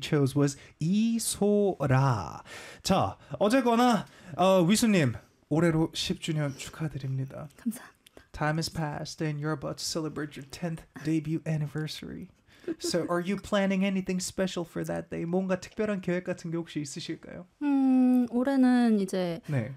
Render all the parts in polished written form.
chose was 이소라. 자, 어제거나 위수님 올해로 10주년 축하드립니다. 감사합니다. Time has passed and you're about to celebrate your 10th debut anniversary. So are you planning anything special for that day? 뭔가 특별한 계획 같은 게 혹시 있으실까요? 올해는 이제 네.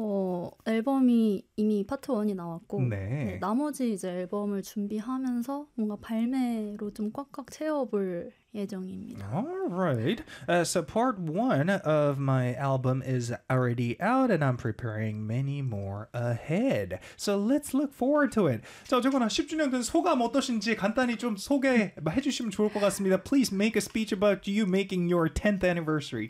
앨범이 이미 파트 1이 나왔고 네. 네, 나머지 이제 앨범을 준비하면서 뭔가 발매로 좀 꽉꽉 채워볼 예정입니다. All right. So part 1 of my album is already out and I'm preparing many more ahead. So let's look forward to it. 자, 어쨌거나 10주년 된 소감 어떠신지 간단히 좀 소개해 주시면 좋을 것 같습니다. Please make a speech about you making your 10th anniversary.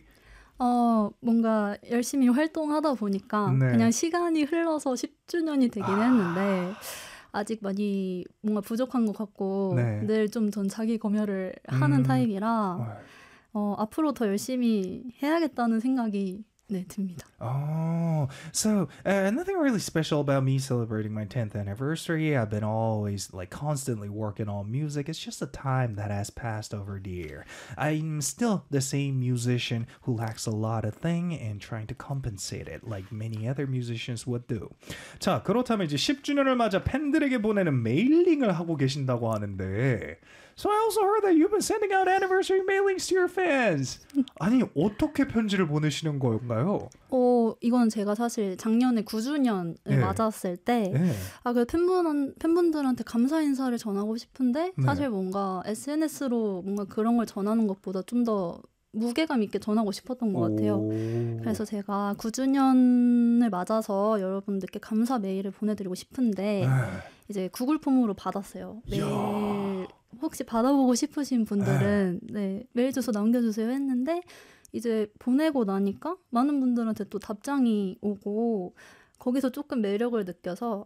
뭔가 열심히 활동하다 보니까 네. 그냥 시간이 흘러서 10주년이 되긴 했는데 아직 많이 뭔가 부족한 것 같고 네. 늘 좀 전 자기 검열을 하는 타입이라 앞으로 더 열심히 해야겠다는 생각이 네, 듭니다. Oh, so nothing really special about me celebrating my 10th anniversary. I've been always constantly working on music. It's just the time that has passed over the year. I'm still the same musician who lacks a lot of things and trying to compensate it like many other musicians would do. 자, 그렇다면 이제 10주년을 맞아 팬들에게 보내는 메일링을 하고 계신다고 하는데 So I also heard that you've been sending out anniversary mailings to your fans. 아니, 어떻게 편지를 보내시는 건가요? 이건 제가 사실 작년에 9주년을 네. 맞았을 때 네. 그 팬분들한테 감사 인사를 전하고 싶은데 네. 사실 뭔가 SNS로 뭔가 그런 걸 전하는 것보다 좀 더 무게감 있게 전하고 싶었던 것 같아요. 그래서 제가 9주년을 맞아서 여러분들께 감사 메일을 보내드리고 싶은데 이제 구글 폼으로 받았어요. 메일 혹시 받아보고 싶으신 분들은 네, 메일 주소 남겨주세요 했는데 이제 보내고 나니까 많은 분들한테 또 답장이 오고 거기서 조금 매력을 느껴서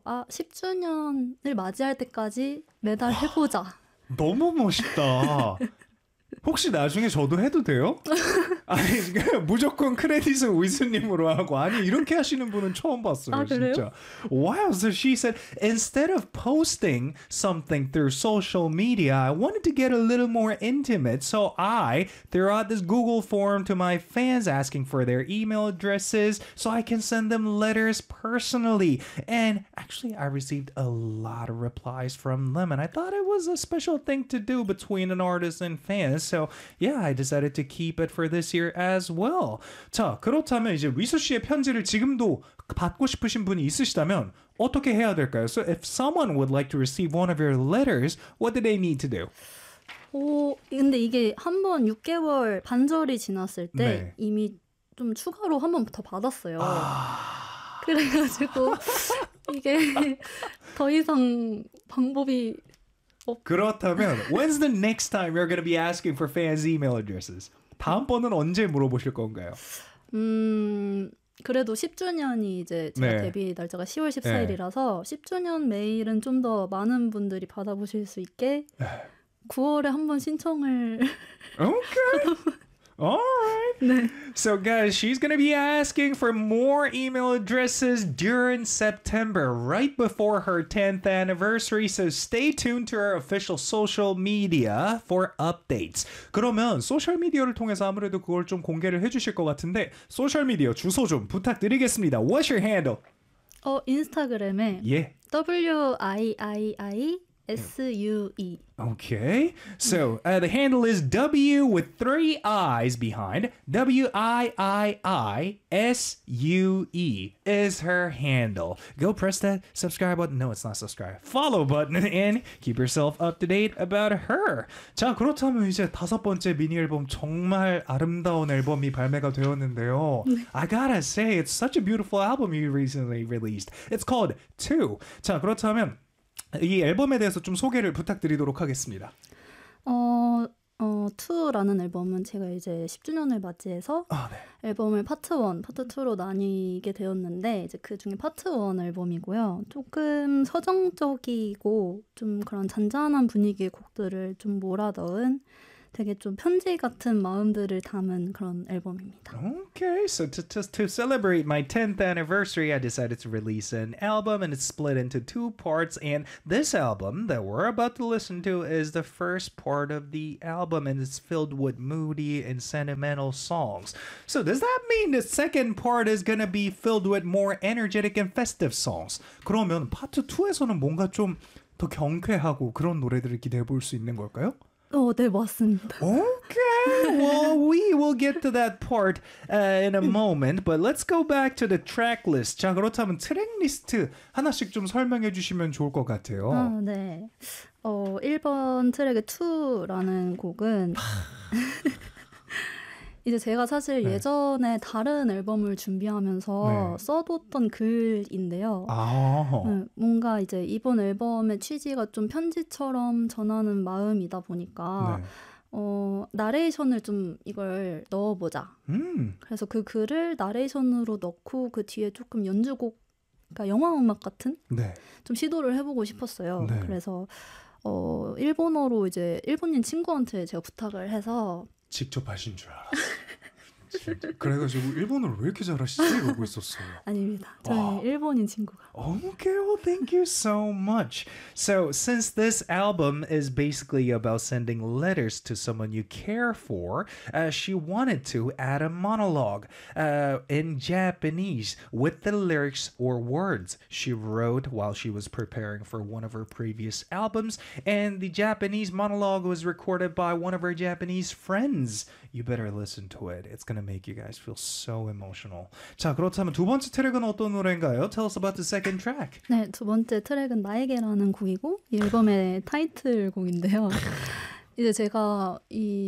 10주년을 맞이할 때까지 매달 해보자. 너무 멋있다. 혹시 나중에 저도 해도 돼요? 아니 무조건 크레딧은 위스님으로 하고 아니 이렇게 하시는 분은 처음 봤어요. 그래요? 진짜. Wow, so she said instead of posting something through social media, I wanted to get a little more intimate. So I threw out this Google form to my fans asking for their email addresses so I can send them letters personally. And actually I received a lot of replies from them and I thought it was a special thing to do between an artist and fans. So yeah, I decided to keep it for this year as well. 자, 그렇다면 이제 위수 씨의 편지를 지금도 받고 싶으신 분이 있으시다면 어떻게 해야 될까요? So if someone would like to receive one of your letters, what do they need to do? 근데 이게 한 번 6개월 반절이 지났을 때 네. 이미 좀 추가로 한 번 더 받았어요. 그래가지고 이게 더 이상 방법이 그렇다면 when's the next time you're going to be asking for fans' email addresses? 다음번은 언제 물어보실 건가요? 그래도 10주년이 이제 제가 네. 데뷔 날짜가 10월 14일이라서 10주년 메일은 좀 더 많은 분들이 받아보실 수 있게 9월에 한번 신청을 Okay. All right. 네. So guys, she's going to be asking for more email addresses during September, right before her 10th anniversary. So stay tuned to her official social media for updates. 그러면 소셜 미디어를 통해서 아무래도 그걸 좀 공개를 해주실 것 같은데 소셜 미디어 주소 좀 부탁드리겠습니다. What's your handle? 인스타그램에 Yeah. WIIISUE Okay. So the handle is W with 3 I's behind. WIIISUE is her handle. Go press that subscribe button. No, it's not subscribe. Follow button and keep yourself up to date about her. 자, 그렇다면 이제 5번째 미니 앨범 정말 아름다운 앨범이 발매가 되었는데요. I gotta say, it's such a beautiful album you recently released. It's called 2. 자, 그렇다면 이 앨범에 대해서 좀 소개를 부탁드리도록 하겠습니다. 2라는 앨범은 제가 이제 10주년을 맞이해서 네. 앨범을 파트 1, 파트 2로 나뉘게 되었는데 이제 그 중에 파트 1 앨범이고요. 조금 서정적이고 좀 그런 잔잔한 분위기의 곡들을 좀 몰아 넣은 되게 좀 편지 같은 마음들을 담은 그런 앨범입니다. Okay, so to celebrate my 10th anniversary, I decided to release an album, and it's split into two parts. And this album that we're about to listen to is the first part of the album, and it's filled with moody and sentimental songs. So does that mean the second part is gonna be filled with more energetic and festive songs? 그러면 파트 2에서는 뭔가 좀 더 경쾌하고 그런 노래들을 기대해 볼 수 있는 걸까요? 네, 맞습니다. Okay, well, we will get to that part in a moment, but let's go back to the track list. 자, 그렇다면 트랙 리스트 하나씩 좀 설명해 주시면 좋을 것 같아요. 네. 1번 트랙의 2라는 곡은 이제 제가 사실 네. 예전에 다른 앨범을 준비하면서 네. 써뒀던 글인데요. 아, 뭔가 이제 이번 앨범의 취지가 좀 편지처럼 전하는 마음이다 보니까 네. 나레이션을 좀 이걸 넣어보자. 그래서 그 글을 나레이션으로 넣고 그 뒤에 조금 연주곡, 그러니까 영화 음악 같은 네. 좀 시도를 해보고 싶었어요. 네. 그래서 일본어로 이제 일본인 친구한테 제가 부탁을 해서 직접 하신 줄 알았어. 진짜. 그래가지고 일본어를 왜 이렇게 잘하시지? 이러고 있었어요. 아닙니다. 저희 와. 일본인 친구가. Okay, well, thank you so much. So, since this album is basically about sending letters to someone you care for, she wanted to add a monologue in Japanese with the lyrics or words she wrote while she was preparing for one of her previous albums. And the Japanese monologue was recorded by one of her Japanese friends. You better listen to it. It's going to make you guys feel so emotional. 자, 그렇다면 두 번째 트랙은 어떤 노래인가요? Tell us about the second track. 네, 두 번째 트랙은 나에게라는 곡이고 이 앨범의 타이틀곡인데요. 이제 제가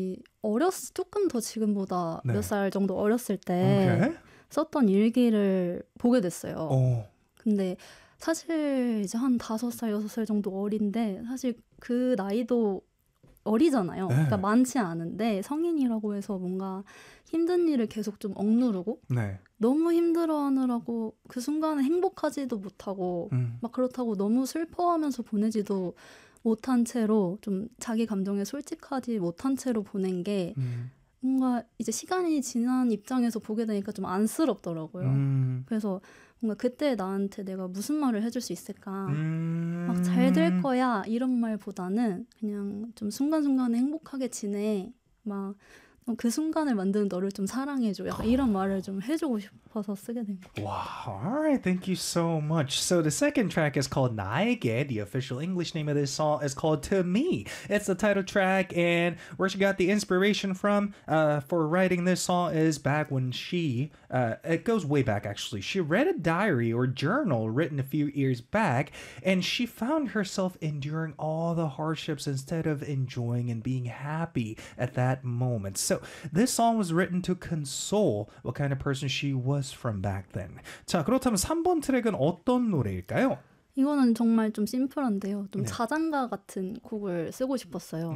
조금 더 지금보다 네. 몇 살 정도 어렸을 때 Okay. 썼던 일기를 보게 됐어요. 오. 근데 사실 이제 한 5살, 6살 정도 어린데 사실 그 나이도 어리잖아요. 네. 그러니까 많지 않은데 성인이라고 해서 뭔가 힘든 일을 계속 좀 억누르고 네. 너무 힘들어하느라고 그 순간에 행복하지도 못하고 막 그렇다고 너무 슬퍼하면서 보내지도 못한 채로 좀 자기 감정에 솔직하지 못한 채로 보낸 게 뭔가 이제 시간이 지난 입장에서 보게 되니까 좀 안쓰럽더라고요. 그래서 뭔가 그때 나한테 내가 무슨 말을 해줄 수 있을까 막 잘 될 거야 이런 말보다는 그냥 좀 순간순간에 행복하게 지내 막 그 순간을 만드는 너를 좀 사랑해줘 약간 이런 말을 좀 해주고 싶어서 쓰게 된 거예요. Wow. All right. Thank you so much. So the second track is called 나에게. The official English name of this song is called To Me. It's the title track, and where she got the inspiration from for writing this song is back when she, it goes way back actually. She read a diary or journal written a few years back, and she found herself enduring all the hardships instead of enjoying and being happy at that moment. So this song was written to console what kind of person she was from back then. 자, 그렇다면 3번 트랙은 어떤 노래일까요? 이거는 정말 좀 심플한데요. 좀 네. 자장가 같은 곡을 쓰고 싶었어요.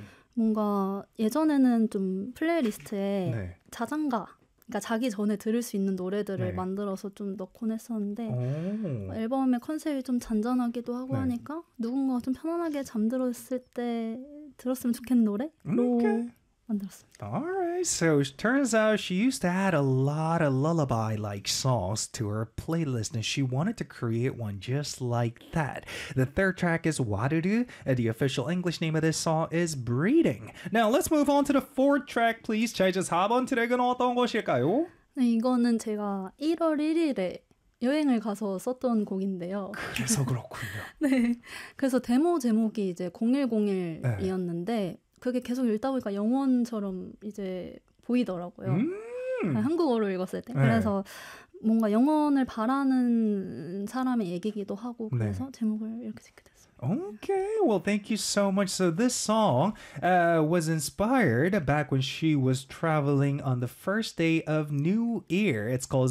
뭔가 예전에는 좀 플레이리스트에 네. 자장가, 그러니까 자기 전에 들을 수 있는 노래들을 네. 만들어서 좀 넣곤 했었는데 오. 앨범의 컨셉이 좀 잔잔하기도 하고 네. 하니까 누군가 좀 편안하게 잠들었을 때 들었으면 좋겠는 노래로 Okay. 만들었습니다. Alright, so it turns out she used to add a lot of lullaby-like songs to her playlist, and she wanted to create one just like that. The third track is Waruru, and the official English name of this song is Breeding. Now, let's move on to the fourth track, please. 자, 이제 4번 트랙은 어떤 것일까요? 네, 이거는 제가 1월 1일에 여행을 가서 썼던 곡인데요. 그래서 그렇군요. 네. 그래서 데모 제목이 이제 0101이었는데 그게 계속 읽다 보니까 영원처럼 이제 보이더라고요. 한국어로 읽었을 때. 네. 그래서 뭔가 영원을 바라는 사람의 얘기기도 하고 그래서 네. 제목을 이렇게 짓게 됐습니다. Okay, well, thank you so much. So this song was inspired back when she was traveling on the first day of New Year. It's called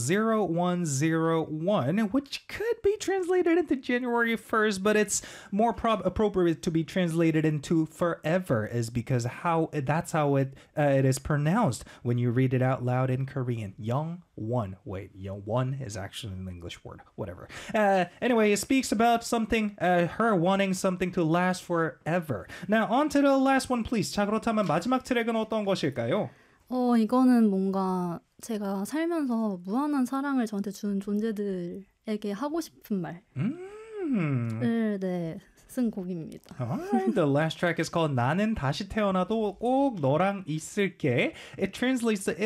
0101, which could be translated into January 1st, but it's more appropriate to be translated into forever, is because that's how it is pronounced when you read it out loud in Korean. Young one. Wait, young one is actually an English word. Whatever. Anyway, it speaks about something her one wanting something to last forever. Now, on to the last one, please. 자, 그렇다면 마지막 트랙은 어떤 것일까요? 이거는 뭔가 제가 살면서 무한한 사랑을 저한테 준 존재들에게 하고 싶은 말을 네, 쓴 곡입니다. Alright, the last track is called 나는 다시 태어나도 꼭 너랑 있을게. It translates to